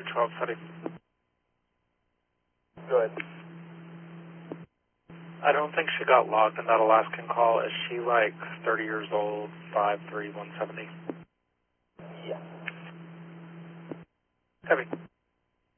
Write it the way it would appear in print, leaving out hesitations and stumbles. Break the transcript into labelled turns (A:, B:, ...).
A: 12 City.
B: Good.
A: I don't think she got logged in that Alaskan call. Is she like 30 years old, 5'3", 170?
B: Yes.
A: Heavy.